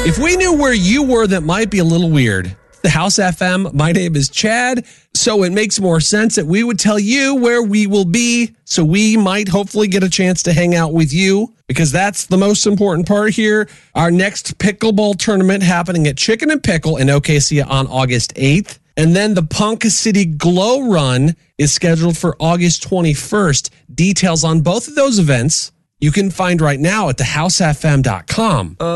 If we knew where you were, that might be a little weird. The House FM, my name is Chad, so it makes more sense that we would tell you where we will be, so we might hopefully get a chance to hang out with you, because that's the most important part here. Our next pickleball tournament happening at Chicken and Pickle in OKC on August 8th. And then the Ponca City Glow Run is scheduled for August 21st. Details on both of those events you can find right now at thehousefm.com.